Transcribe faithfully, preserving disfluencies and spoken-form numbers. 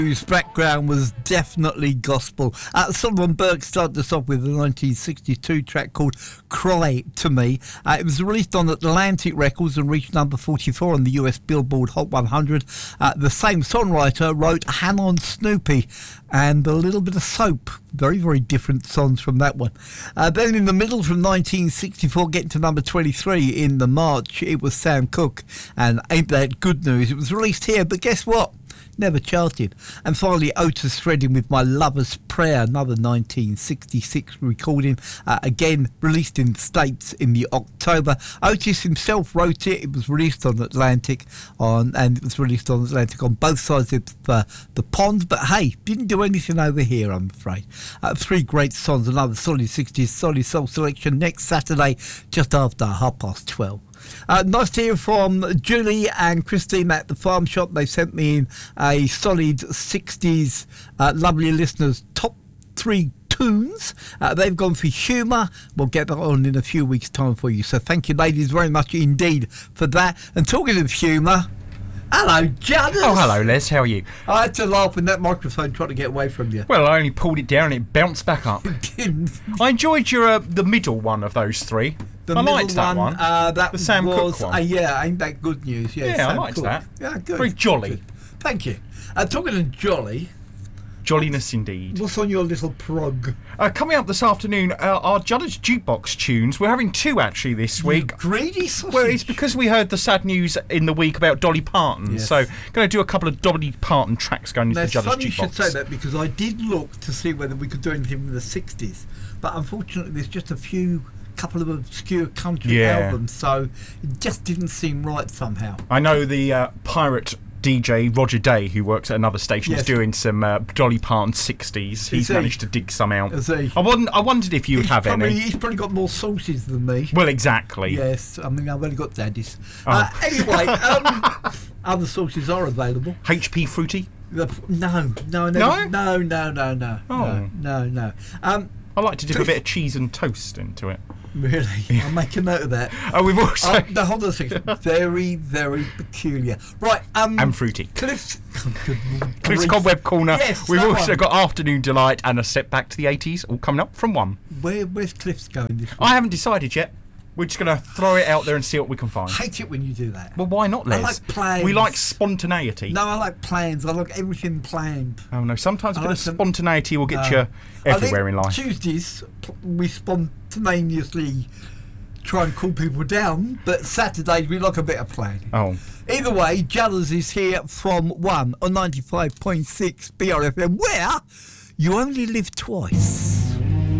whose background was definitely gospel. Uh, Solomon Burke started us off with a nineteen sixty-two track called Cry to Me. Uh, it was released on Atlantic Records and reached number forty-four on the U S Billboard Hot one hundred. Uh, the same songwriter wrote Hannah and Snoopy and a little bit of Soap. Very, very different songs from that one. Uh, then in the middle from nineteen sixty-four, getting to number twenty-three in the March, it was Sam Cooke and Ain't That Good News. It was released here, but guess what? Never charted. And finally, Otis Redding with My Lover's Prayer, another nineteen sixty-six recording, uh, again released in the States in the October. Otis himself wrote it. It was released on Atlantic, on and it was released on Atlantic on both sides of uh, the pond. But hey, didn't do anything over here, I'm afraid. Uh, three great songs, another solid sixties, solid soul selection next Saturday, just after half past twelve. Uh, nice to hear from Julie and Christine at the Farm Shop. They sent me in a solid sixties uh, lovely listeners top three tunes. Uh, they've gone for Humour. We'll get that on in a few weeks' time for you. So thank you, ladies, very much indeed for that. And talking of humour, hello, Judders. Oh, hello, Les. How are you? I had to laugh when that microphone tried to get away from you. Well, I only pulled it down and it bounced back up. I enjoyed your uh, the middle one of those three. The I liked that one. Uh, that the Sam was, Cooke one. Uh, yeah, Ain't That Good News? Yeah, yeah Sam I liked Cooke. that. Yeah, good. Very jolly. Good. Thank you. Uh, talking of jolly, jolliness indeed. what's on your little prog? Uh, coming up this afternoon, uh, our Judders Jukebox tunes. We're having two actually this week. You greedy sausage. Well, it's because we heard the sad news in the week about Dolly Parton. Yes. So, going to do a couple of Dolly Parton tracks going into Now, the Judders funny you should Jukebox. say that because I did look to see whether we could do anything with the sixties, but unfortunately there's just a few couple of obscure country Yeah. albums, so it just didn't seem right somehow. I know the uh, pirate D J Roger Day, who works at another station, Yes. is doing some uh, Dolly Parton sixties. He's he? managed to dig some out. Is he? I, wondered, I wondered if you would He's have probably, any. He's probably got more sources than me. Well, exactly. Yes, I mean I've only got daddies. Oh. Uh, anyway, um, other sources are available. H P Fruity? The, no, no, no, No? no, no, no, no, Oh. no, no, no. Um, I like to dip a bit of cheese and toast into it. really, I'll make a note of that. Oh, we've also... Uh, no, hold on a second. Very, very peculiar. Right, um... and fruity. Cliff's... Cliff's Cobweb Corner. Yes, We've that also one. got Afternoon Delight and a step back to the eighties, all coming up from one. Where, where's Cliff's going this week? I haven't decided yet. We're just going to throw it out there and see what we can find. I hate it when you do that. Well, why not, I Les? like plans. We like spontaneity. No, I like plans. I like everything planned. Oh, no. Sometimes a I bit like of some- spontaneity will get No. you everywhere I in think life. Tuesdays, p- we spontaneously try and cool people down, but Saturdays we like a bit of planning. Oh. Either way, Judders is here from one on ninety-five point six B R F M, where you only live twice.